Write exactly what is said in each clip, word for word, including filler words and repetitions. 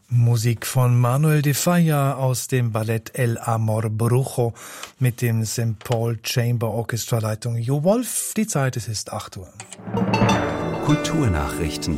Musik von Manuel de Falla aus dem Ballett El Amor Brujo mit dem Sankt Paul Chamber Orchestra Leitung Jo Wolf. Die Zeit, es ist acht Uhr. Kulturnachrichten.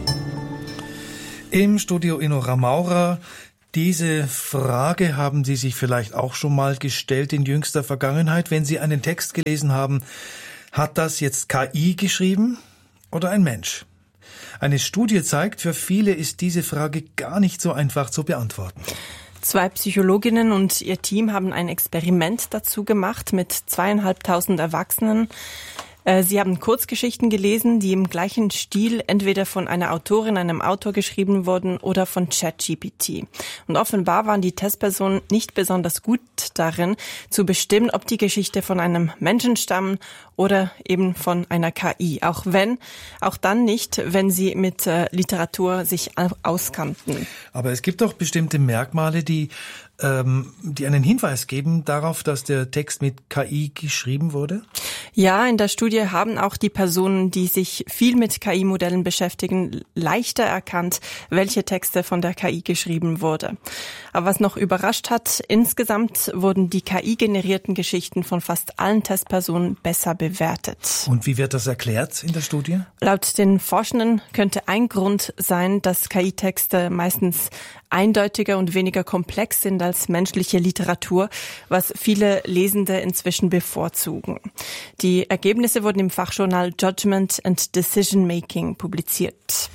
Im Studio Inora Maurer. Diese Frage haben Sie sich vielleicht auch schon mal gestellt in jüngster Vergangenheit, wenn Sie einen Text gelesen haben. Hat das jetzt K I geschrieben oder ein Mensch? Eine Studie zeigt, für viele ist diese Frage gar nicht so einfach zu beantworten. Zwei Psychologinnen und ihr Team haben ein Experiment dazu gemacht mit zweieinhalbtausend Erwachsenen. Sie haben Kurzgeschichten gelesen, die im gleichen Stil entweder von einer Autorin, einem Autor geschrieben wurden oder von ChatGPT. Und offenbar waren die Testpersonen nicht besonders gut darin, zu bestimmen, ob die Geschichte von einem Menschen stammen oder eben von einer K I. Auch wenn, auch dann nicht, wenn sie mit äh, Literatur sich auskannten. Aber es gibt doch bestimmte Merkmale, die ähm, die einen Hinweis geben darauf, dass der Text mit K I geschrieben wurde? Ja, in der Studie haben auch die Personen, die sich viel mit K I-Modellen beschäftigen, leichter erkannt, welche Texte von der K I geschrieben wurde. Aber was noch überrascht hat, insgesamt wurden die K I-generierten Geschichten von fast allen Testpersonen besser bewertet. Und wie wird das erklärt in der Studie? Laut den Forschenden könnte ein Grund sein, dass K I-Texte meistens eindeutiger und weniger komplex sind als menschliche Literatur, was viele Lesende inzwischen bevorzugen. Die Ergebnisse wurden im Fachjournal Judgment and Decision Making publiziert.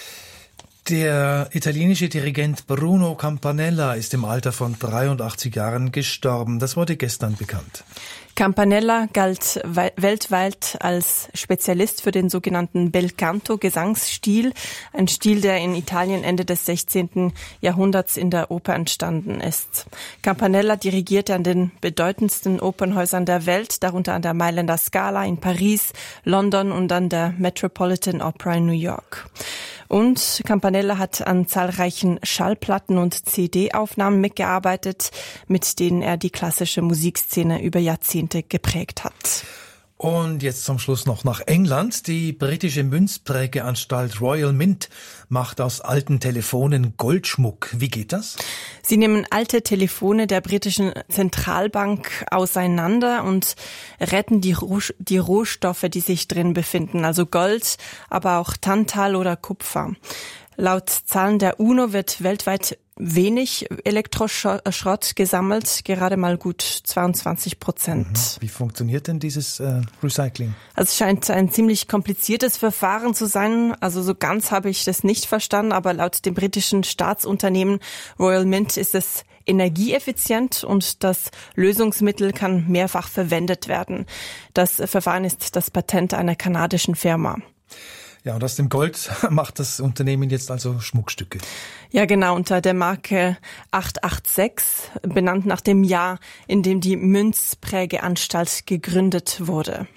Der italienische Dirigent Bruno Campanella ist im Alter von dreiundachtzig Jahren gestorben. Das wurde gestern bekannt. Campanella galt we- weltweit als Spezialist für den sogenannten Bel Canto Gesangsstil, ein Stil, der in Italien Ende des sechzehnten Jahrhunderts in der Oper entstanden ist. Campanella dirigierte an den bedeutendsten Opernhäusern der Welt, darunter an der Mailänder Scala in Paris, London und an der Metropolitan Opera in New York. Und Campanella hat an zahlreichen Schallplatten und C D-Aufnahmen mitgearbeitet, mit denen er die klassische Musikszene über Jahrzehnte geprägt hat. Und jetzt zum Schluss noch nach England. Die britische Münzprägeanstalt Royal Mint macht aus alten Telefonen Goldschmuck. Wie geht das? Sie nehmen alte Telefone der britischen Zentralbank auseinander und retten die, Roh- die Rohstoffe, die sich drin befinden, also Gold, aber auch Tantal oder Kupfer. Laut Zahlen der UNO wird weltweit wenig Elektroschrott gesammelt, gerade mal gut zweiundzwanzig Prozent. Wie funktioniert denn dieses äh, Recycling? Also es scheint ein ziemlich kompliziertes Verfahren zu sein. Also so ganz habe ich das nicht verstanden, aber laut dem britischen Staatsunternehmen Royal Mint ist es energieeffizient und das Lösungsmittel kann mehrfach verwendet werden. Das Verfahren ist das Patent einer kanadischen Firma. Ja, und aus dem Gold macht das Unternehmen jetzt also Schmuckstücke. Ja, genau, unter der Marke acht acht sechs, benannt nach dem Jahr, in dem die Münzprägeanstalt gegründet wurde.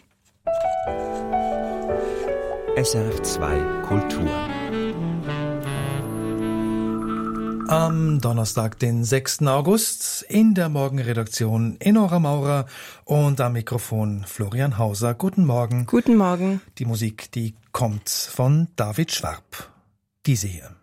S R F zwei Kultur. Am Donnerstag, den sechsten August, in der Morgenredaktion Inora Maurer und am Mikrofon Florian Hauser. Guten Morgen. Guten Morgen. Die Musik, die kommt von David Schwarb. Diese hier.